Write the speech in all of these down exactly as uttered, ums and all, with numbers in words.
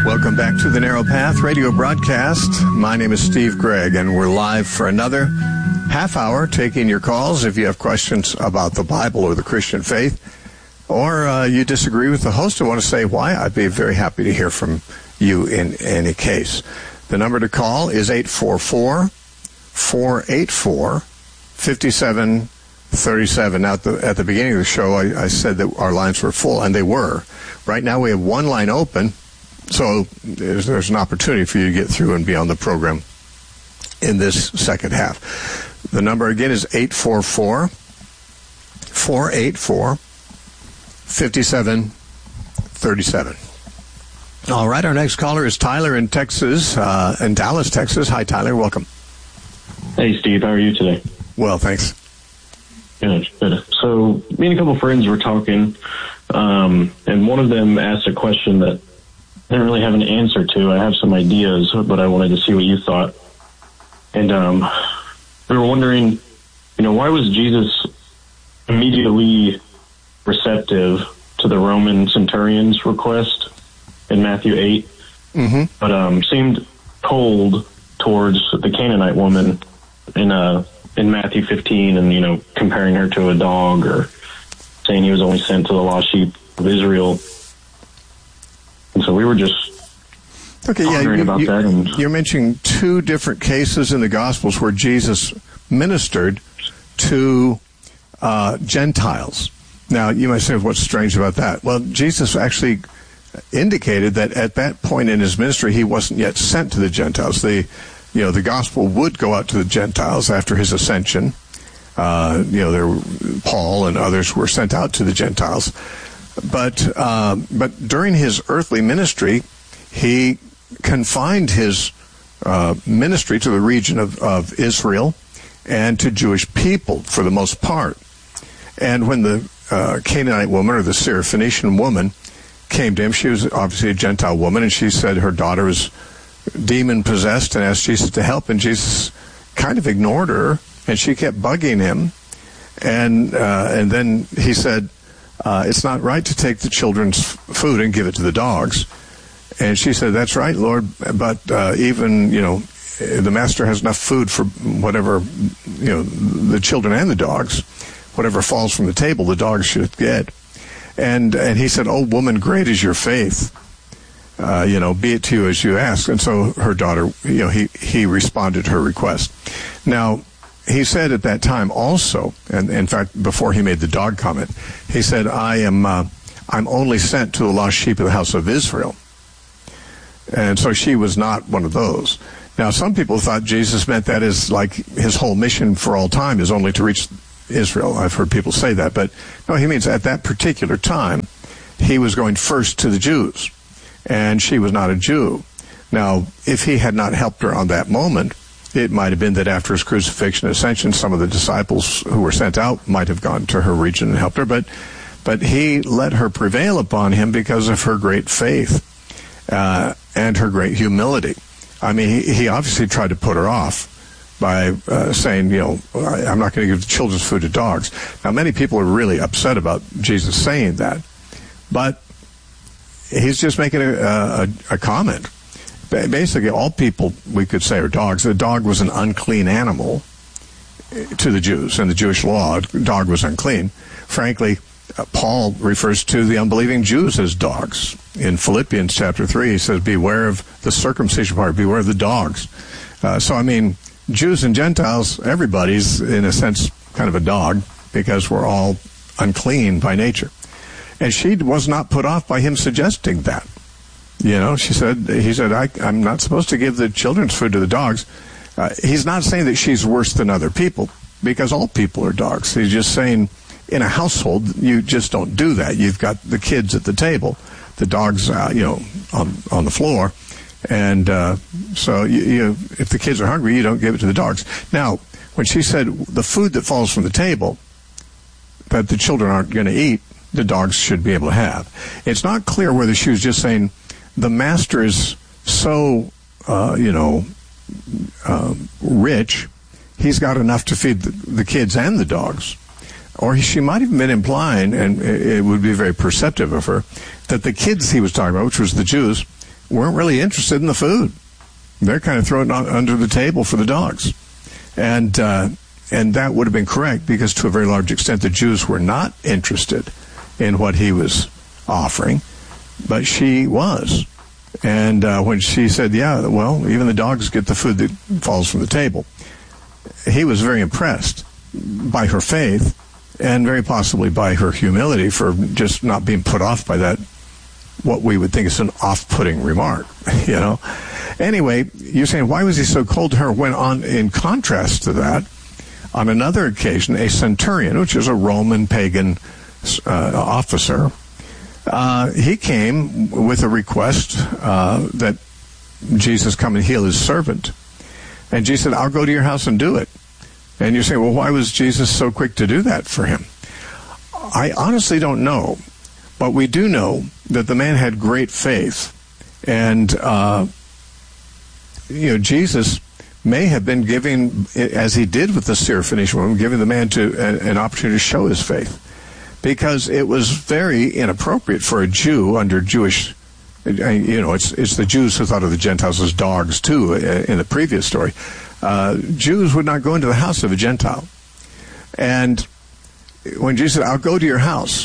Welcome back to the Narrow Path radio broadcast. My name is Steve Gregg, and we're live for another half hour taking your calls if you have questions about the Bible or the Christian faith, or uh, you disagree with the host and want to say why. I'd be very happy to hear from you in any case. The number to call is eight four four, four eight four, five seven three seven. Now, at the, at the beginning of the show, I, I said that our lines were full, and they were. Right now, we have one line open. So there's, there's an opportunity for you to get through and be on the program in this second half. The number again is eight four four, four eight four, five seven three seven. All right, our next caller is Tyler in Texas, uh, in Dallas, Texas. Hi, Tyler. Welcome. Hey, Steve. How are you today? Well, thanks. Good, good. So me and a couple friends were talking, um, and one of them asked a question that I didn't really have an answer to. I have some ideas, but I wanted to see what you thought. And um, we were wondering, you know, why was Jesus immediately receptive to the Roman centurion's request in Matthew eight, mm-hmm. but um, seemed cold towards the Canaanite woman in uh, in Matthew fifteen, and, you know, comparing her to a dog, or saying he was only sent to the lost sheep of Israel. And so we were just okay, yeah, you, about you, that. And you're mentioning two different cases in the Gospels where Jesus ministered to uh, Gentiles. Now, you might say, what's strange about that? Well, Jesus actually indicated that at that point in his ministry, he wasn't yet sent to the Gentiles. The, you know, the gospel would go out to the Gentiles after his ascension. Uh, you know, there were, Paul and others were sent out to the Gentiles. But uh, but during his earthly ministry, he confined his uh, ministry to the region of, of Israel and to Jewish people for the most part. And when the uh, Canaanite woman, or the Syrophoenician woman, came to him, she was obviously a Gentile woman, and she said her daughter was demon-possessed and asked Jesus to help, and Jesus kind of ignored her, and she kept bugging him. And, uh, and then he said, Uh, it's not right to take the children's food and give it to the dogs. And she said, that's right, Lord, but uh, even, you know, the master has enough food for whatever, you know, the children and the dogs. Whatever falls from the table, the dogs should get. And and he said, oh, woman, great is your faith. Uh, you know, be it to you as you ask. And so her daughter, you know, he, he responded to her request. Now, he said at that time also, and in fact, before he made the dog comment, he said, I am, uh, I'm only sent to the lost sheep of the house of Israel. And so she was not one of those. Now, some people thought Jesus meant that as like his whole mission for all time is only to reach Israel. I've heard people say that, but no, he means at that particular time, he was going first to the Jews, and she was not a Jew. Now, if he had not helped her on that moment, it might have been that after his crucifixion and ascension, some of the disciples who were sent out might have gone to her region and helped her, but but he let her prevail upon him because of her great faith uh, and her great humility. I mean, he, he obviously tried to put her off by uh, saying, you know, I'm not going to give the children's food to dogs. Now, many people are really upset about Jesus saying that, but he's just making a, a, a comment. Basically, all people, we could say, are dogs. The dog was an unclean animal to the Jews. In the Jewish law, a dog was unclean. Frankly, uh, Paul refers to the unbelieving Jews as dogs. In Philippians chapter three, he says, beware of the circumcision part, beware of the dogs. Uh, so, I mean, Jews and Gentiles, everybody's, in a sense, kind of a dog, because we're all unclean by nature. And she was not put off by him suggesting that. You know, she said, he said, I, I'm not supposed to give the children's food to the dogs. Uh, he's not saying that she's worse than other people, because all people are dogs. He's just saying, in a household, you just don't do that. You've got the kids at the table, the dogs, uh, you know, on, on the floor. And uh, so, you, you, if the kids are hungry, you don't give it to the dogs. Now, when she said the food that falls from the table that the children aren't going to eat, the dogs should be able to have. It's not clear whether she was just saying, the master is so, uh, you know, uh, rich, he's got enough to feed the, the kids and the dogs. Or she might have been implying, and it would be very perceptive of her, that the kids he was talking about, which was the Jews, weren't really interested in the food. They're kind of throwing it on, under the table for the dogs. And uh, and that would have been correct, because to a very large extent the Jews were not interested in what he was offering, but she was. And uh, when she said, yeah, well, even the dogs get the food that falls from the table, he was very impressed by her faith and very possibly by her humility for just not being put off by that, what we would think is an off-putting remark, you know. Anyway, you're saying, why was he so cold to her? When on, in contrast to that, on another occasion, a centurion, which is a Roman pagan uh, officer, uh, he came with a request uh, that Jesus come and heal his servant. And Jesus said, I'll go to your house and do it. And you're saying, well, why was Jesus so quick to do that for him? I honestly don't know. But we do know that the man had great faith. And, uh, you know, Jesus may have been giving, as he did with the Syrophoenician woman, giving the man to an opportunity to show his faith. Because it was very inappropriate for a Jew under Jewish, you know, it's it's the Jews who thought of the Gentiles as dogs, too, in the previous story. Uh, Jews would not go into the house of a Gentile. And when Jesus said, I'll go to your house,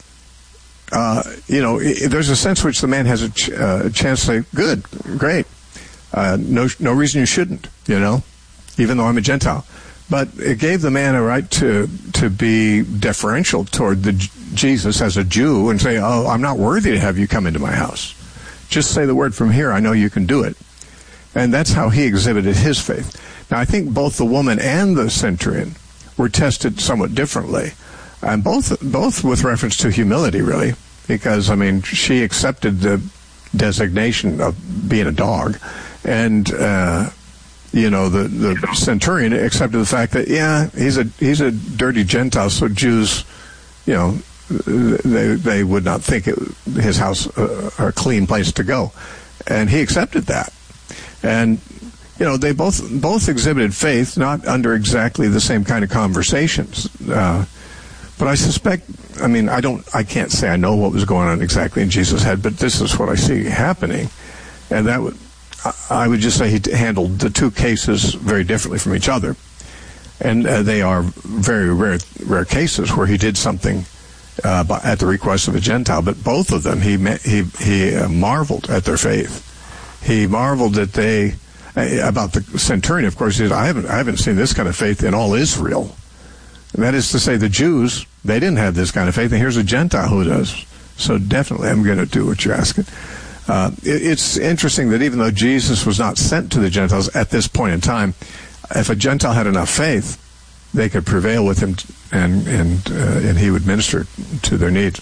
uh, you know, it, there's a sense in which the man has a, ch- uh, a chance to say, good, great. Uh, no, no reason you shouldn't, you know, even though I'm a Gentile. But it gave the man a right to to be deferential toward the Jesus as a Jew and say, oh, I'm not worthy to have you come into my house. Just say the word from here. I know you can do it. And that's how he exhibited his faith. Now, I think both the woman and the centurion were tested somewhat differently, and both both with reference to humility, really, because, I mean, she accepted the designation of being a dog, and uh, you know, the, the centurion accepted the fact that, yeah, he's a he's a dirty Gentile, so Jews, you know, they they would not think it, his house uh, a clean place to go, and he accepted that. And, you know, they both both exhibited faith, not under exactly the same kind of conversations. Uh, but I suspect, I mean, I don't, I can't say I know what was going on exactly in Jesus' head, but this is what I see happening. And that would, I would just say he handled the two cases very differently from each other. And uh, they are very rare, rare cases where he did something uh, at the request of a Gentile. But both of them, he he he uh, marveled at their faith. He marveled that they, about the centurion, of course, he said, I haven't, I haven't seen this kind of faith in all Israel. And that is to say, the Jews, they didn't have this kind of faith, and here's a Gentile who does. So definitely I'm going to do what you're asking. Uh, it, it's interesting that even though Jesus was not sent to the Gentiles at this point in time, if a Gentile had enough faith, they could prevail with him, and and uh, and he would minister to their needs.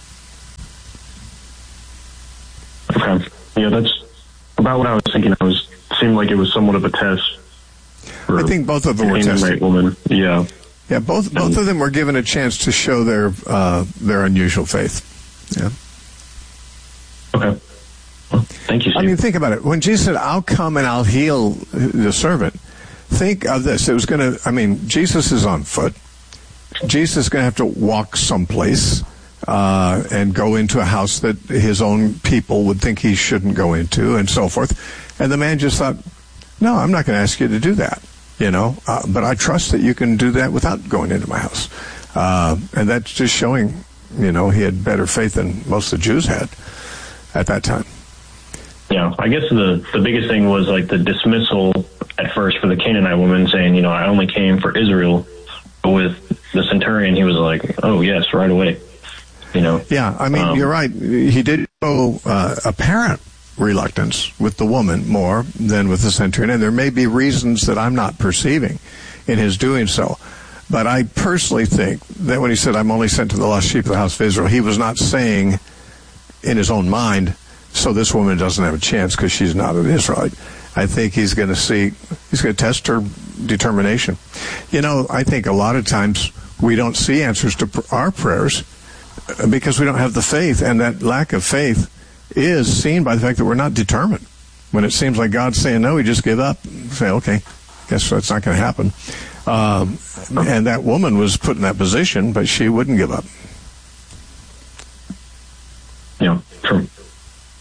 Okay. Yeah, that's about what I was thinking. It was seemed like it was somewhat of a test. I think both of them were tested. Woman. Yeah. Yeah, both both and, of them were given a chance to show their uh, their unusual faith. Yeah. Okay. Well, thank you, Steve. I mean, think about it. When Jesus said, I'll come and I'll heal the servant, think of this. It was going to, I mean, Jesus is on foot. Jesus is going to have to walk someplace uh, and go into a house that his own people would think he shouldn't go into, and so forth. And the man just thought, no, I'm not going to ask you to do that, you know, uh, but I trust that you can do that without going into my house. Uh, and that's just showing, you know, he had better faith than most of the Jews had at that time. Yeah, I guess the, the biggest thing was like the dismissal at first for the Canaanite woman saying, you know, I only came for Israel. But with the centurion, he was like, oh, yes, right away. You know? Yeah, I mean, um, you're right. He did show uh, apparent reluctance with the woman more than with the centurion. And there may be reasons that I'm not perceiving in his doing so. But I personally think that when he said, I'm only sent to the lost sheep of the house of Israel, he was not saying in his own mind, so this woman doesn't have a chance because she's not an Israelite. I think he's going to see, he's going to test her determination. You know, I think a lot of times we don't see answers to our prayers because we don't have the faith, and that lack of faith is seen by the fact that we're not determined. When it seems like God's saying no, we just give up. Say, okay, guess that's not going to happen. Um, and that woman was put in that position, but she wouldn't give up. Yeah, true.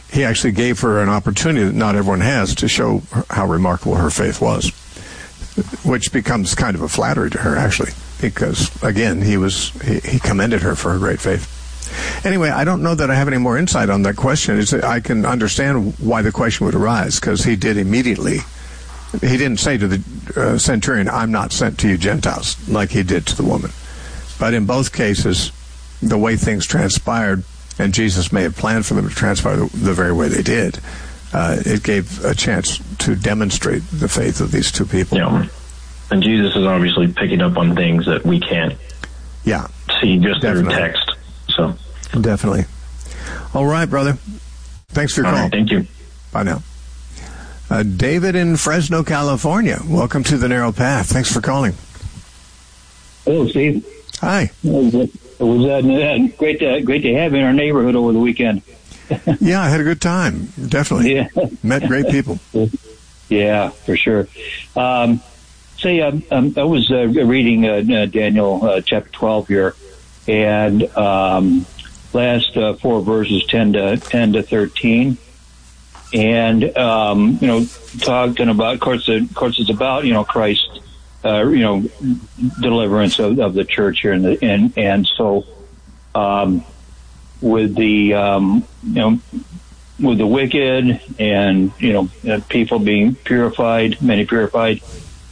he actually gave her an opportunity that not everyone has to show how remarkable her faith was, which becomes kind of a flattery to her, actually, because, again, he was he, he commended her for her great faith. Anyway, I don't know that I have any more insight on that question. It's, I can understand why the question would arise, because he did immediately. He didn't say to the uh, centurion, I'm not sent to you Gentiles, like he did to the woman. But in both cases, the way things transpired, and Jesus may have planned for them to transpire the, the very way they did, uh, it gave a chance to demonstrate the faith of these two people. Yeah. And Jesus is obviously picking up on things that we can't yeah, see just definitely. through text. So Definitely. All right, brother. Thanks for your All call. right, thank you. Bye now. Uh, David in Fresno, California. Welcome to the Narrow Path. Thanks for calling. Hello, Steve. Hi. It was, it was uh, great to great to have you in our neighborhood over the weekend. Yeah, I had a good time. Definitely. Yeah. Met great people. Yeah, for sure. Um, say, um, um, I was uh, reading uh, uh, Daniel uh, chapter twelve here, and um, last uh, four verses, ten to ten to thirteen, and um, you know, talking about, of course, of course, it's about you know Christ. Uh, you know, deliverance of, of the church here, and the, and and so um, with the um, you know with the wicked and you know people being purified, many purified,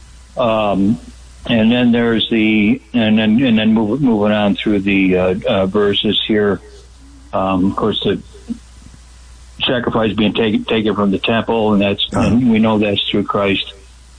um, and then there's the and then and then move, moving on through the uh, uh, verses here. Um, of course, the sacrifice being taken taken from the temple, and that's uh-huh. and we know that's through Christ.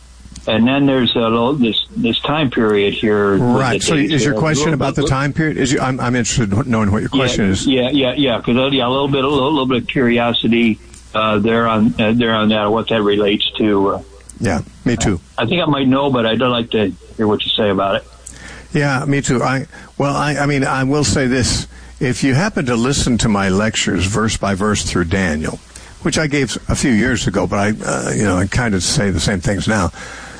And then there's a little, this this time period here. Right. So, is your question about the time period? Is you, I'm I'm interested in knowing what your question yeah, is. Yeah, yeah, yeah. Because yeah, a little bit, a little, little bit of curiosity uh, there on uh, there on that, what that relates to. Uh, yeah, me too. I think I might know, but I'd like to hear what you say about it. Yeah, me too. I well, I I mean, I will say this: if you happen to listen to my lectures verse by verse through Daniel, which I gave a few years ago, but I uh, you know I kind of say the same things now.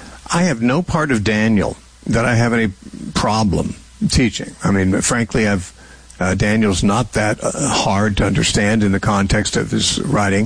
I have no part of Daniel that I have any problem teaching. I mean, frankly, I've uh, Daniel's not that uh, hard to understand in the context of his writing,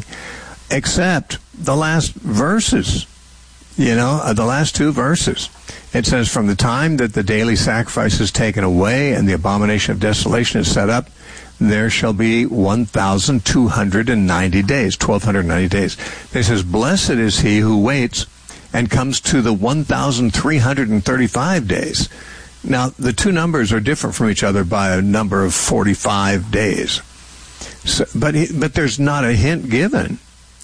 except the last verses. You know, uh, the last two verses. It says, "From the time that the daily sacrifice is taken away and the abomination of desolation is set up, there shall be one thousand two hundred ninety days, twelve ninety days." It says, "Blessed is he who waits and comes to the one thousand three hundred thirty-five days." Now, the two numbers are different from each other by a number of forty-five days. So, but he, but there's not a hint given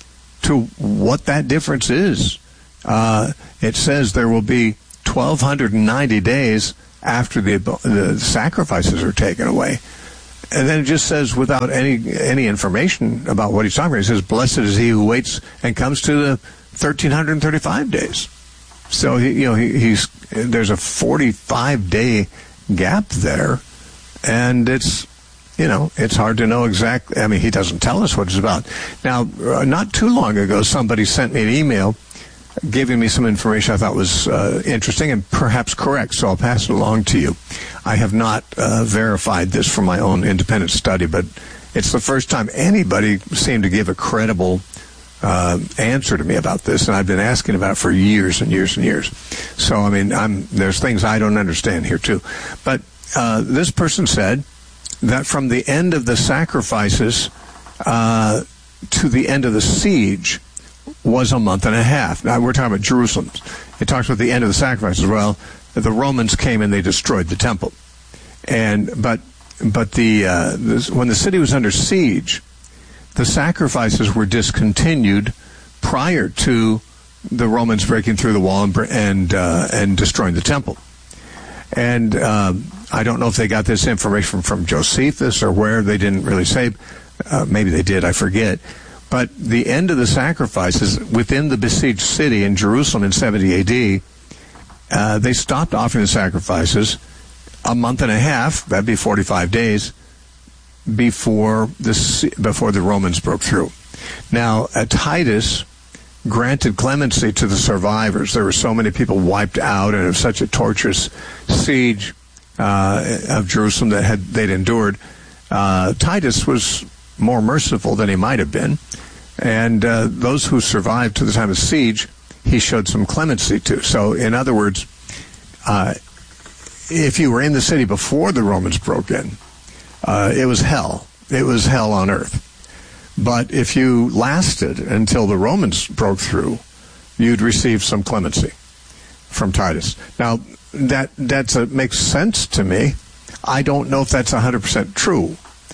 to what that difference is. Uh, it says there will be twelve ninety days after the, the sacrifices are taken away. And then it just says, without any any information about what he's talking about, it says, "Blessed is he who waits and comes to the thirteen thirty-five days." So he, you know, he, he's there's a forty-five day gap there, and it's you know it's hard to know exactly. I mean, he doesn't tell us what it's about. Now, uh, not too long ago, somebody sent me an email giving me some information I thought was uh, interesting and perhaps correct, so I'll pass it along to you. I have not uh, verified this from my own independent study, but it's the first time anybody seemed to give a credible Uh, answer to me about this, and I've been asking about it for years and years and years. So, I mean, I'm, there's things I don't understand here, too. But uh, this person said that from the end of the sacrifices uh, to the end of the siege was a month and a half. Now, we're talking about Jerusalem. It talks about the end of the sacrifices. Well, the Romans came and they destroyed the temple. And But, but the uh, this, when the city was under siege, the sacrifices were discontinued prior to the Romans breaking through the wall and and, uh, and destroying the temple. And uh, I don't know if they got this information from Josephus or where. They didn't really say. Uh, maybe they did. I forget. But the end of the sacrifices within the besieged city in Jerusalem in seventy A D, uh, they stopped offering the sacrifices a month and a half. That'd be forty-five days. Before the before the Romans broke through. Now, uh, Titus granted clemency to the survivors. There were so many people wiped out, and it was such a torturous siege uh, of Jerusalem that had they'd endured. Uh, Titus was more merciful than he might have been. And uh, those who survived to the time of siege, he showed some clemency to. So, in other words, uh, if you were in the city before the Romans broke in, uh, it was hell. It was hell on earth. But if you lasted until the Romans broke through, you'd receive some clemency from Titus. Now, that that's a, makes sense to me. I don't know if that's one hundred percent true.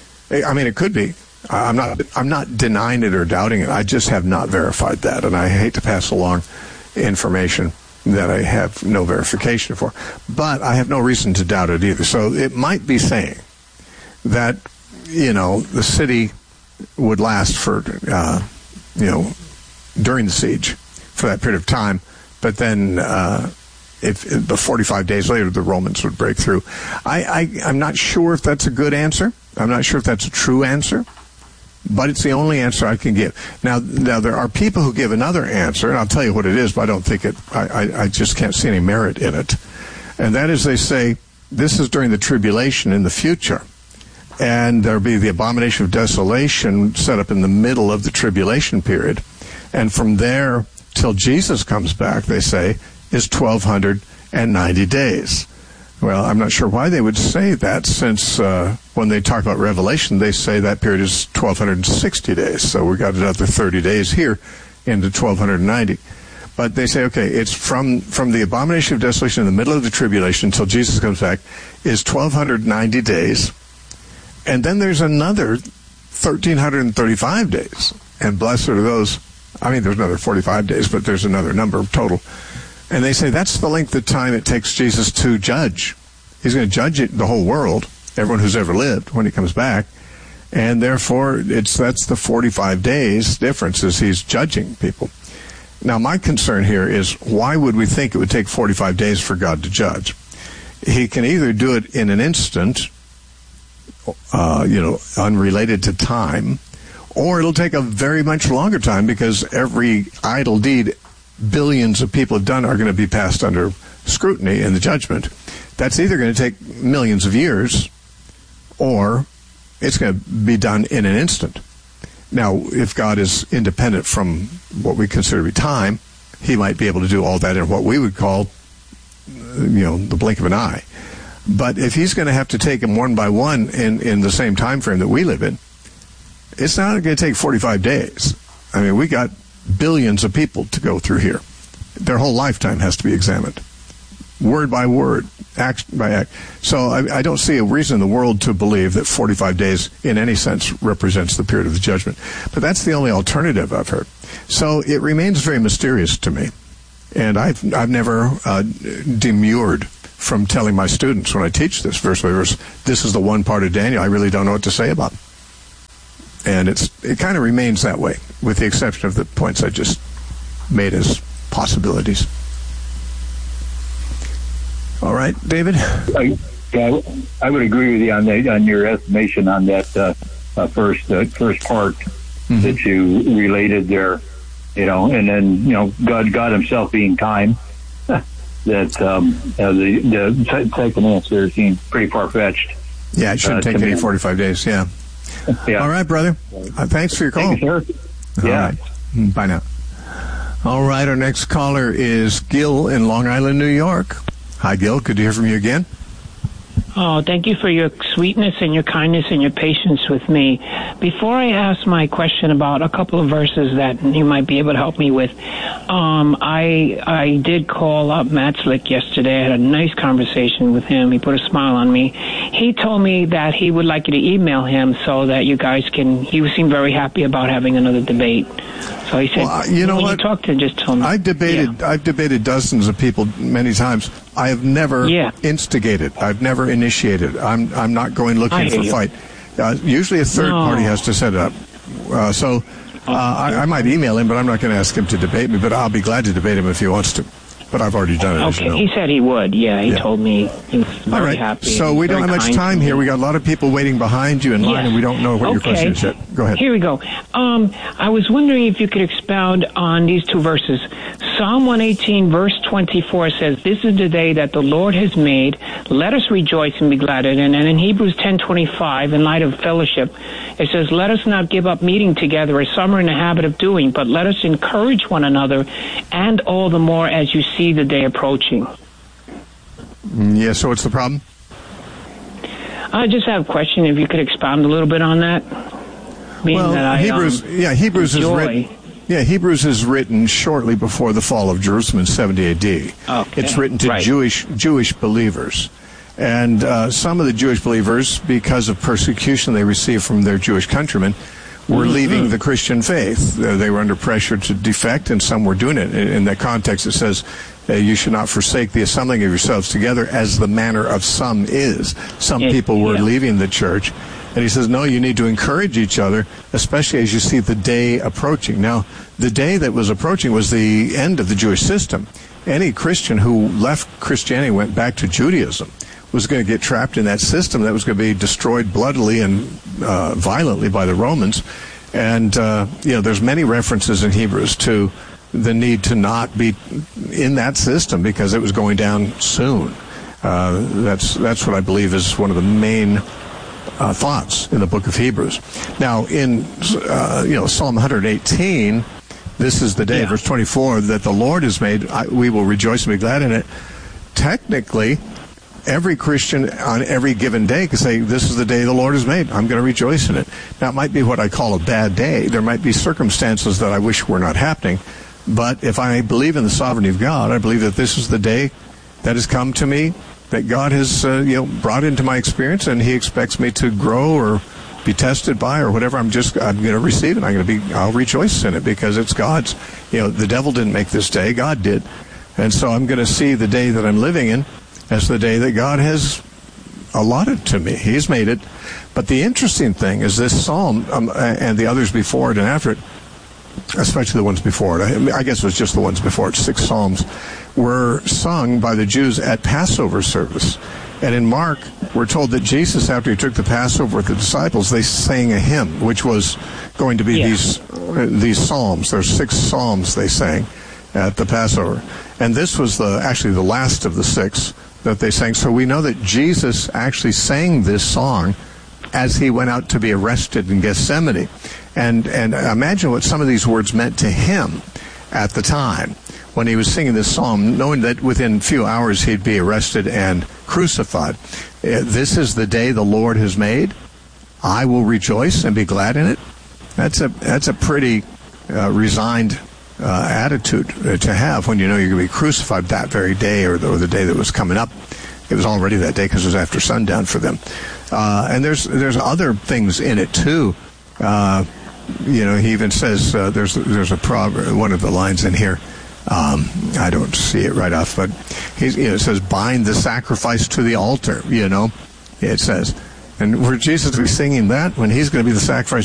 I mean, it could be. I'm not I'm not denying it or doubting it. I just have not verified that, and I hate to pass along information that I have no verification for. But I have no reason to doubt it either. So it might be saying that, you know, the city would last for, uh, you know, during the siege for that period of time, but then uh, if, if the forty-five days later the Romans would break through. I, I, I'm not sure if that's a good answer. I'm not sure if that's a true answer, but it's the only answer I can give. Now, now there are people who give another answer, and I'll tell you what it is, but I don't think it, I, I, I just can't see any merit in it. And that is, they say, this is during the tribulation in the future. And there'll be the abomination of desolation set up in the middle of the tribulation period. And from there till Jesus comes back, they say, is twelve ninety days. Well, I'm not sure why they would say that, since uh, when they talk about Revelation, they say that period is twelve sixty days. So we got another thirty days here into twelve ninety. But they say, okay, it's from, from the abomination of desolation in the middle of the tribulation until Jesus comes back is twelve ninety days. And then there's another thirteen thirty-five days. And blessed are those, I mean, there's another forty-five days, but there's another number total. And they say that's the length of time it takes Jesus to judge. He's going to judge it, the whole world, everyone who's ever lived, when he comes back. And therefore, it's that's the forty-five days difference as he's judging people. Now, my concern here is, why would we think it would take forty-five days for God to judge? He can either do it in an instant, uh, you know, unrelated to time, or it'll take a very much longer time, because every idle deed billions of people have done are going to be passed under scrutiny in the judgment. That's either going to take millions of years, or it's going to be done in an instant. Now, if God is independent from what we consider to be time, he might be able to do all that in what we would call, you know, the blink of an eye. But if he's going to have to take them one by one in, in the same time frame that we live in, it's not going to take forty-five days. I mean, we got billions of people to go through here. Their whole lifetime has to be examined, word by word, act by act. So I, I don't see a reason in the world to believe that forty-five days in any sense represents the period of the judgment. But that's the only alternative I've heard. So it remains very mysterious to me. And I've, I've never uh, demurred from telling my students when I teach this verse by verse, this is the one part of Daniel I really don't know what to say about. And it's it kind of remains that way, with the exception of the points I just made as possibilities. All right, David? I, yeah, I would agree with you on that, on your estimation on that uh, uh, first uh, first part mm-hmm. that you related there. You know, and then you know, God God Himself being time. that um, uh, the the second answer seems pretty far fetched. Yeah, it shouldn't uh, take any me. forty-five days. Yeah. Yeah. All right, brother. Uh, thanks for your call. Thank you, sir. All yeah. right. Bye now. All right, our next caller is Gil in Long Island, New York. Hi, Gil. Good to hear from you again. Oh, thank you for your sweetness and your kindness and your patience with me. Before I ask my question about a couple of verses that you might be able to help me with, um, I I did call up Matt Slick yesterday. I had a nice conversation with him. He put a smile on me. He told me that he would like you to email him so that you guys can, he seemed very happy about having another debate. So he said, well, you know when what? you talk to him, just tell him. I've debated, yeah. I've debated dozens of people many times. I have never yeah. instigated. I've never initiated. I'm I'm not going looking for a fight. Uh, usually a third no. party has to set it up. Uh, so uh, I, I might email him, but I'm not going to ask him to debate me. But I'll be glad to debate him if he wants to. But I've already done it. Okay, as you know. He said he would. Yeah, he yeah. told me he was very All right. happy. So we don't have much time here. We got a lot of people waiting behind you in line, yes. and we don't know what okay. your question is yet. Go ahead. Here we go. Um, I was wondering if you could expound on these two verses. Psalm one eighteen, verse twenty-four says, "This is the day that the Lord has made. Let us rejoice and be glad in it." And in Hebrews ten twenty-five, in light of fellowship, it says, "Let us not give up meeting together as some are in the habit of doing, but let us encourage one another, and all the more as you see the day approaching." Yeah, so what's the problem? I just have a question, if you could expound a little bit on that. Being well, that I, Hebrews, um, yeah, Hebrews is enjoy. written. Yeah, Hebrews is written shortly before the fall of Jerusalem in seventy A D. Okay. It's written to right. Jewish Jewish believers. And uh, some of the Jewish believers, because of persecution they received from their Jewish countrymen, were mm-hmm. leaving the Christian faith. Uh, they were under pressure to defect, and some were doing it. In, in that context, it says, uh, you should not forsake the assembling of yourselves together as the manner of some is. Some it, people were yeah. leaving the church. And he says, no, you need to encourage each other, especially as you see the day approaching. Now, the day that was approaching was the end of the Jewish system. Any Christian who left Christianity and went back to Judaism was going to get trapped in that system that was going to be destroyed bloodily and uh, violently by the Romans. And, uh, you know, there's many references in Hebrews to the need to not be in that system because it was going down soon. Uh, that's that's what I believe is one of the main Uh, thoughts in the book of Hebrews. Now, in uh, you know Psalm one eighteen, this is the day, yeah. verse twenty-four, that the Lord has made. I, we will rejoice and be glad in it. Technically, every Christian on every given day can say, "This is the day the Lord has made. I'm going to rejoice in it." Now, it might be what I call a bad day. There might be circumstances that I wish were not happening. But if I believe in the sovereignty of God, I believe that this is the day that has come to me, that God has uh, you know brought into my experience, and He expects me to grow or be tested by or whatever. I'm just I'm going to receive it. I'm going to be I'll rejoice in it because it's God's. You know, the devil didn't make this day; God did, and so I'm going to see the day that I'm living in as the day that God has allotted to me. He's made it. But the interesting thing is this psalm um, and the others before it and after it, especially the ones before it. I, I guess it was just the ones before it. Six psalms were sung by the Jews at Passover service. And in Mark, we're told that Jesus, after he took the Passover with the disciples, they sang a hymn, which was going to be yeah. these uh, these psalms. There's six psalms they sang at the Passover. And this was the actually the last of the six that they sang. So we know that Jesus actually sang this song as he went out to be arrested in Gethsemane. And and imagine what some of these words meant to him at the time when he was singing this psalm, knowing that within a few hours he'd be arrested and crucified. This is the day the Lord has made. I will rejoice and be glad in it. That's a that's a pretty uh, resigned uh, attitude to have when you know you're going to be crucified that very day or the, or the day that was coming up. It was already that day because it was after sundown for them. Uh, and there's there's other things in it too. Uh, you know, he even says uh, there's there's a proverb. One of the lines in here. Um, I don't see it right off, but he's, you know, it says, "Bind the sacrifice to the altar." You know, it says, and where Jesus will be singing that when he's going to be the sacrifice